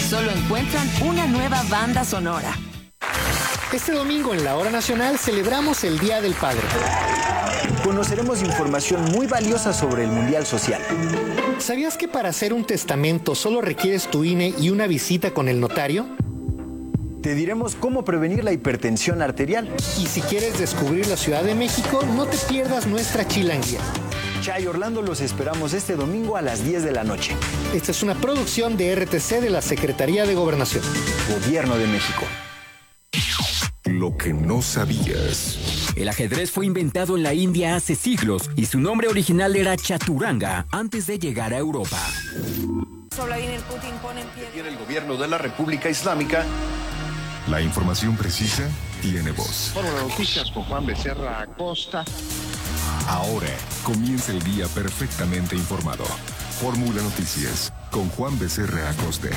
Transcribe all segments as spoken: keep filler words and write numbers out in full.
solo encuentran una nueva banda sonora. Este domingo en la Hora Nacional celebramos el Día del Padre. Conoceremos información muy valiosa sobre el Mundial Social. ¿Sabías que para hacer un testamento solo requieres tu I N E y una visita con el notario? Te diremos cómo prevenir la hipertensión arterial. Y si quieres descubrir la Ciudad de México, no te pierdas nuestra chilanguía. Chay Orlando, los esperamos este domingo a las diez de la noche. Esta es una producción de R T C de la Secretaría de Gobernación. Gobierno de México. Lo que no sabías. El ajedrez fue inventado en la India hace siglos y su nombre original era chaturanga antes de llegar a Europa. Vladimir Putin pone en pie. Tiene el gobierno de la República Islámica. La información precisa tiene voz. Fórmula Noticias con Juan Becerra Acosta. Ahora comienza el día perfectamente informado. Fórmula Noticias con Juan Becerra Acosta.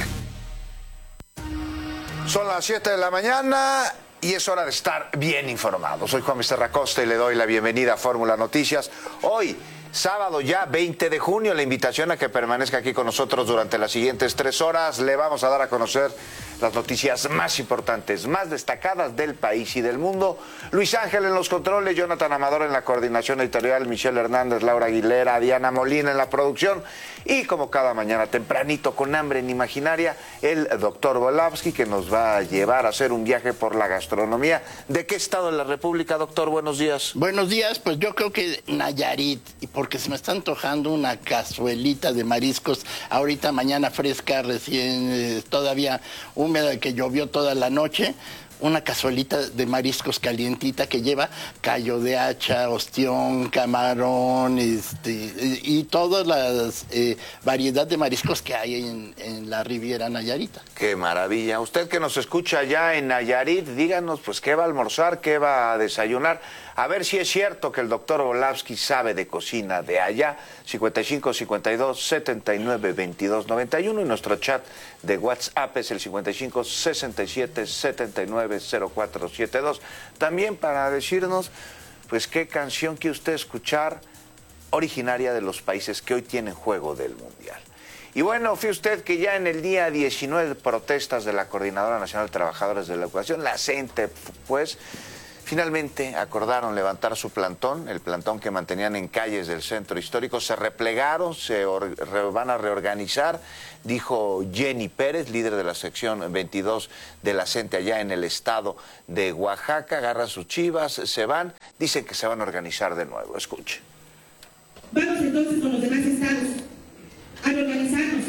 Son las siete de la mañana y es hora de estar bien informado. Soy Juan Becerra Acosta y le doy la bienvenida a Fórmula Noticias. Hoy, sábado ya, veinte de junio, la invitación a que permanezca aquí con nosotros durante las siguientes tres horas. Le vamos a dar a conocer las noticias más importantes, más destacadas del país y del mundo. Luis Ángel en los controles, Jonathan Amador en la coordinación editorial, Michelle Hernández, Laura Aguilera, Diana Molina en la producción y como cada mañana tempranito con hambre inimaginaria, el doctor Volavsky, que nos va a llevar a hacer un viaje por la gastronomía. ¿De qué estado de la República, doctor? Buenos días. Buenos días, pues yo creo que Nayarit, y porque se me está antojando una cazuelita de mariscos, ahorita mañana fresca, recién eh, todavía húmeda, que llovió toda la noche, una cazuelita de mariscos calientita que lleva callo de hacha, ostión, camarón, este, y, y todas las eh, variedad de mariscos que hay en, en la Riviera Nayarita. Qué maravilla. Usted que nos escucha allá en Nayarit, díganos pues qué va a almorzar, qué va a desayunar. A ver si es cierto que el doctor Volavsky sabe de cocina de allá. cincuenta y cinco, cincuenta y dos, setenta y nueve, veintidós, noventa y uno y nuestro chat de WhatsApp es el cincuenta y cinco, sesenta y siete, setenta y nueve, cero cuatro setenta y dos. También para decirnos, pues, qué canción quiere usted escuchar originaria de los países que hoy tienen juego del Mundial. Y bueno, fíjese usted que ya en el día diecinueve de protestas de la Coordinadora Nacional de Trabajadores de la Educación, la CENTE, pues, finalmente acordaron levantar su plantón, el plantón que mantenían en calles del centro histórico. Se replegaron, se re, van a reorganizar, dijo Jenny Pérez, líder de la sección veintidós de la CENTE allá en el estado de Oaxaca. Agarran sus chivas, se van, dicen que se van a organizar de nuevo. Escuche. Vamos entonces con los demás estados a reorganizarnos,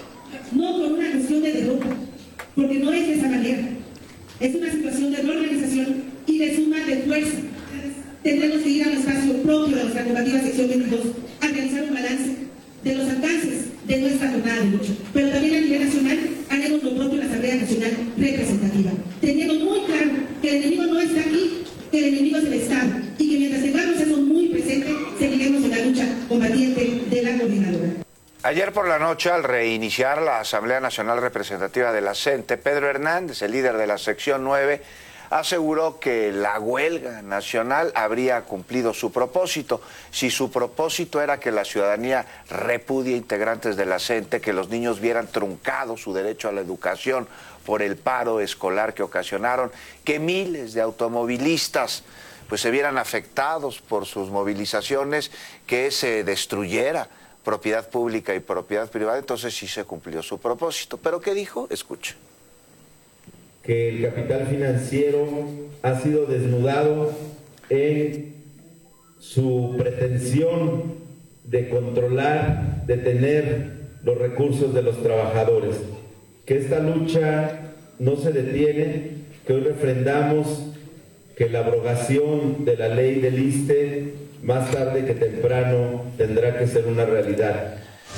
no por una cuestión de derrota, porque no es de esa manera. Es una situación de reorganización y de suma de fuerza. Tendremos que ir al espacio propio de nuestra combativa sección veintidós a realizar un balance de los alcances de nuestra jornada de lucha. Pero también a nivel nacional haremos lo propio en la Asamblea Nacional Representativa, teniendo muy claro que el enemigo no está aquí, que el enemigo es el Estado y que mientras tengamos eso muy presente, seguiremos en la lucha combatiente de la coordinadora. Ayer por la noche, al reiniciar la Asamblea Nacional Representativa de la CENTE, Pedro Hernández, el líder de la sección nueve, aseguró que la huelga nacional habría cumplido su propósito. Si su propósito era que la ciudadanía repudie integrantes de la CENTE, que los niños vieran truncado su derecho a la educación por el paro escolar que ocasionaron, que miles de automovilistas pues se vieran afectados por sus movilizaciones, que se destruyera propiedad pública y propiedad privada, entonces sí se cumplió su propósito. ¿Pero qué dijo? Escuche. Que el capital financiero ha sido desnudado en su pretensión de controlar, de tener los recursos de los trabajadores. Que esta lucha no se detiene, que hoy refrendamos que la abrogación de la ley del ISSSTE más tarde que temprano tendrá que ser una realidad.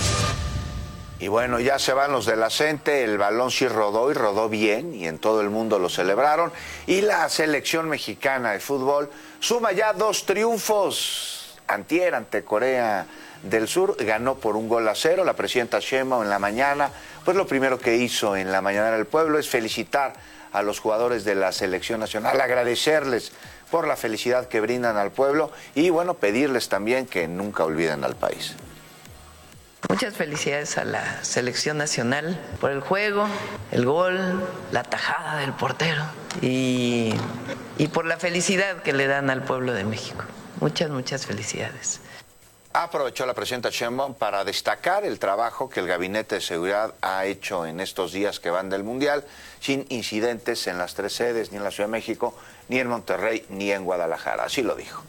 Y bueno, ya se van los de la CENTE, el balón sí rodó y rodó bien y en todo el mundo lo celebraron. Y la selección mexicana de fútbol suma ya dos triunfos. Antier ante Corea del Sur, ganó por un gol a cero. La presidenta Sheinbaum en la mañana, pues lo primero que hizo en la mañana del pueblo es felicitar a los jugadores de la selección nacional, agradecerles por la felicidad que brindan al pueblo y bueno, pedirles también que nunca olviden al país. Muchas felicidades a la selección nacional por el juego, el gol, la tajada del portero y, y por la felicidad que le dan al pueblo de México. Muchas, muchas felicidades. Aprovechó la presidenta Sheinbaum para destacar el trabajo que el Gabinete de Seguridad ha hecho en estos días que van del Mundial, sin incidentes en las tres sedes, ni en la Ciudad de México, ni en Monterrey, ni en Guadalajara. Así lo dijo.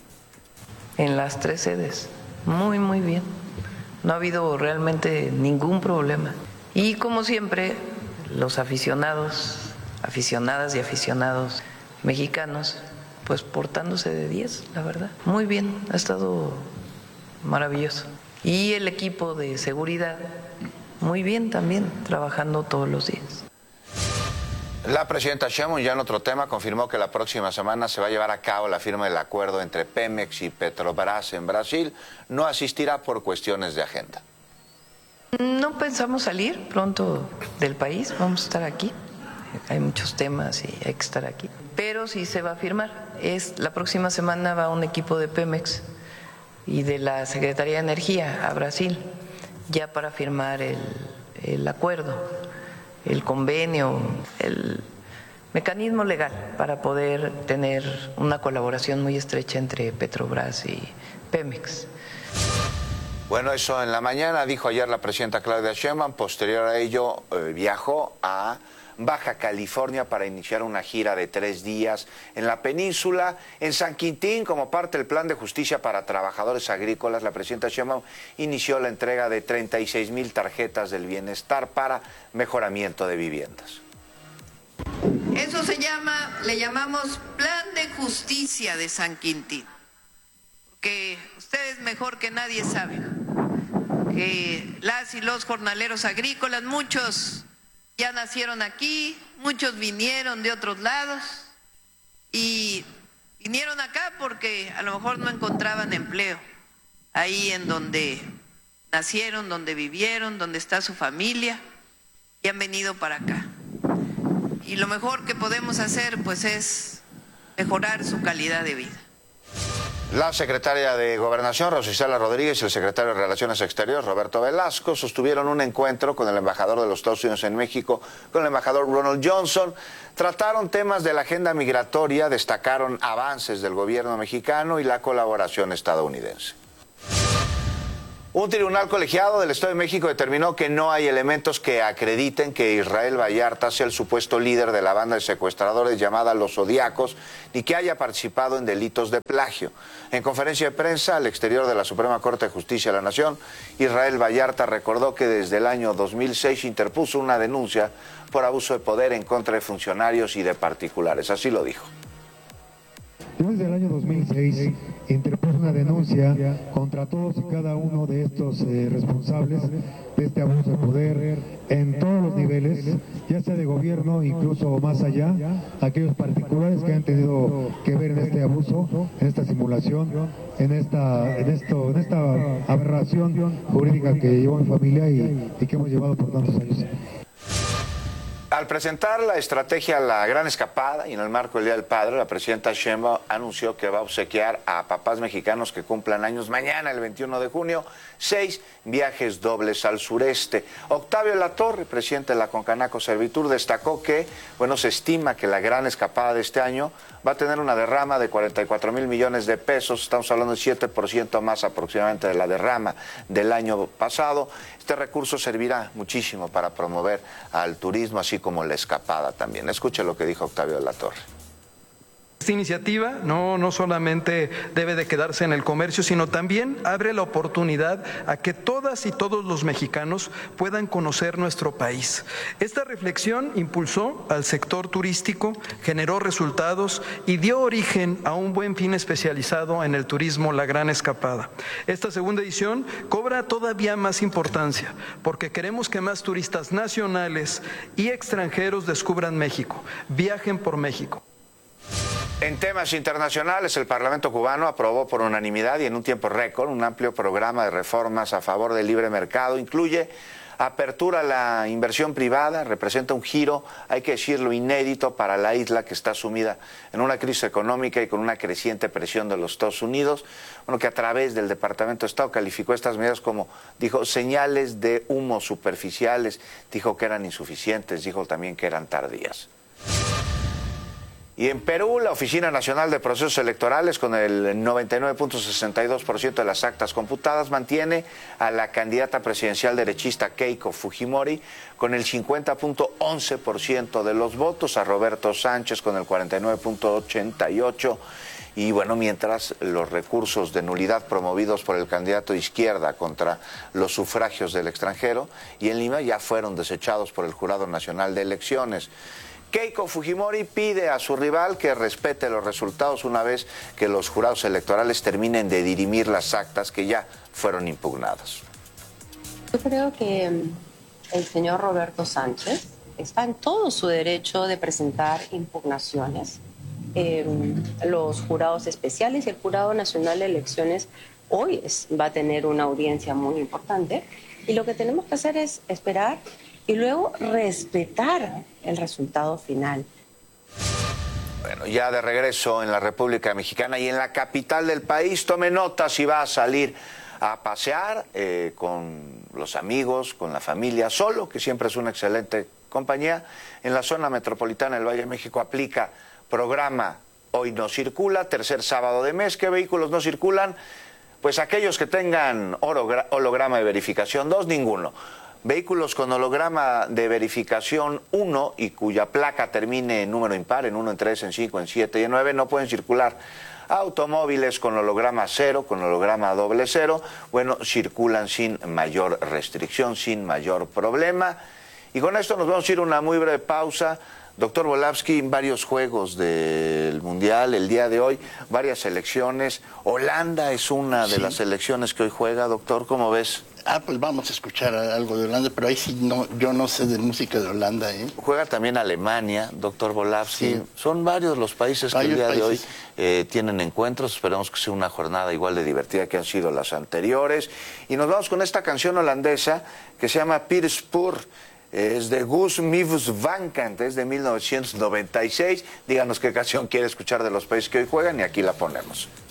En las tres sedes, muy, muy bien. No ha habido realmente ningún problema. Y como siempre, los aficionados, aficionadas y aficionados mexicanos, pues portándose de diez, la verdad. Muy bien, ha estado maravilloso. Y el equipo de seguridad, muy bien también, trabajando todos los días. La presidenta Sheinbaum, ya en otro tema, confirmó que la próxima semana se va a llevar a cabo la firma del acuerdo entre Pemex y Petrobras en Brasil. No asistirá por cuestiones de agenda. No pensamos salir pronto del país, vamos a estar aquí. Hay muchos temas y hay que estar aquí. Pero sí se va a firmar. Es, la próxima semana va un equipo de Pemex y de la Secretaría de Energía a Brasil, ya para firmar el, el acuerdo, el convenio, el mecanismo legal para poder tener una colaboración muy estrecha entre Petrobras y Pemex. Bueno, eso en la mañana, dijo ayer la presidenta Claudia Sheinbaum. Posterior a ello, eh, viajó a Baja California para iniciar una gira de tres días en la península. En San Quintín, como parte del plan de justicia para trabajadores agrícolas, la presidenta Sheinbaum inició la entrega de treinta y seis mil tarjetas del bienestar para mejoramiento de viviendas. Eso se llama, le llamamos Plan de Justicia de San Quintín, que ustedes mejor que nadie saben que las y los jornaleros agrícolas, muchos ya nacieron aquí, muchos vinieron de otros lados y vinieron acá porque a lo mejor no encontraban empleo ahí en donde nacieron, donde vivieron, donde está su familia, y han venido para acá. Y lo mejor que podemos hacer pues es mejorar su calidad de vida. La secretaria de Gobernación, Rosicela Rodríguez, y el secretario de Relaciones Exteriores, Roberto Velasco, sostuvieron un encuentro con el embajador de los Estados Unidos en México, con el embajador Ronald Johnson. Trataron temas de la agenda migratoria, destacaron avances del gobierno mexicano y la colaboración estadounidense. Un tribunal colegiado del Estado de México determinó que no hay elementos que acrediten que Israel Vallarta sea el supuesto líder de la banda de secuestradores llamada Los Zodiacos, ni que haya participado en delitos de plagio. En conferencia de prensa al exterior de la Suprema Corte de Justicia de la Nación, Israel Vallarta recordó que desde el año dos mil seis interpuso una denuncia por abuso de poder en contra de funcionarios y de particulares. Así lo dijo. Yo desde el año dos mil seis interpuse una denuncia contra todos y cada uno de estos eh, responsables de este abuso de poder en todos los niveles, ya sea de gobierno, incluso más allá, aquellos particulares que han tenido que ver en este abuso, en esta simulación, en esta, en esto, en esta aberración jurídica que llevó mi familia y, y que hemos llevado por tantos años. Al presentar la estrategia La Gran Escapada y en el marco del Día del Padre, la presidenta Sheinbaum anunció que va a obsequiar a papás mexicanos que cumplan años mañana, el veintiuno de junio, seis viajes dobles al sureste. Octavio Latorre, presidente de la Concanaco Servitur, destacó que, bueno, se estima que La Gran Escapada de este año va a tener una derrama de cuarenta y cuatro mil millones de pesos, estamos hablando de siete por ciento más aproximadamente de la derrama del año pasado. Este recurso servirá muchísimo para promover al turismo, así como la escapada también. Escuche lo que dijo Octavio Latorre. Esta iniciativa no, no solamente debe de quedarse en el comercio, sino también abre la oportunidad a que todas y todos los mexicanos puedan conocer nuestro país. Esta reflexión impulsó al sector turístico, generó resultados y dio origen a un buen fin especializado en el turismo, La Gran Escapada. Esta segunda edición cobra todavía más importancia porque queremos que más turistas nacionales y extranjeros descubran México, viajen por México. En temas internacionales, el Parlamento cubano aprobó por unanimidad y en un tiempo récord un amplio programa de reformas a favor del libre mercado. Incluye apertura a la inversión privada, representa un giro, hay que decirlo, inédito para la isla que está sumida en una crisis económica y con una creciente presión de los Estados Unidos, bueno, que a través del Departamento de Estado calificó estas medidas como, dijo, señales de humo superficiales, dijo que eran insuficientes, dijo también que eran tardías. Y en Perú, la Oficina Nacional de Procesos Electorales, con el noventa y nueve punto sesenta y dos por ciento de las actas computadas, mantiene a la candidata presidencial derechista Keiko Fujimori con el cincuenta punto once por ciento de los votos, a Roberto Sánchez con el cuarenta y nueve punto ochenta y ocho por ciento. Y bueno, mientras los recursos de nulidad promovidos por el candidato de izquierda contra los sufragios del extranjero y en Lima ya fueron desechados por el Jurado Nacional de Elecciones. Keiko Fujimori pide a su rival que respete los resultados una vez que los jurados electorales terminen de dirimir las actas que ya fueron impugnadas. Yo creo que el señor Roberto Sánchez está en todo su derecho de presentar impugnaciones. Eh, los jurados especiales y el Jurado Nacional de Elecciones hoy es, va a tener una audiencia muy importante y lo que tenemos que hacer es esperar y luego respetar el resultado final. Bueno, ya de regreso en la República Mexicana y en la capital del país, tome nota si va a salir a pasear eh, con los amigos, con la familia, solo, que siempre es una excelente compañía. En la zona metropolitana del Valle de México aplica programa Hoy No Circula, tercer sábado de mes. ¿Qué vehículos no circulan? Pues aquellos que tengan holograma de verificación dos, ninguno. Vehículos con holograma de verificación uno y cuya placa termine en número impar, en uno, en tres, en cinco, en siete y en nueve, no pueden circular. Automóviles con holograma cero, con holograma doble cero, bueno, circulan sin mayor restricción, sin mayor problema. Y con esto nos vamos a ir a una muy breve pausa. Doctor Volavsky, varios juegos del Mundial el día de hoy, varias selecciones. Holanda es una de sí. las selecciones que hoy juega, doctor, ¿cómo ves? Ah, pues vamos a escuchar algo de Holanda, pero ahí sí no, yo no sé de música de Holanda, ¿eh? Juega también Alemania, doctor Volavsky. Sí. Son varios los países varios que el día países. de hoy eh, tienen encuentros. Esperemos que sea una jornada igual de divertida que han sido las anteriores. Y nos vamos con esta canción holandesa que se llama Pirspoor. Es de Guus Meeuwis Wankant, es de mil novecientos noventa y seis. Díganos qué canción quiere escuchar de los países que hoy juegan y aquí la ponemos.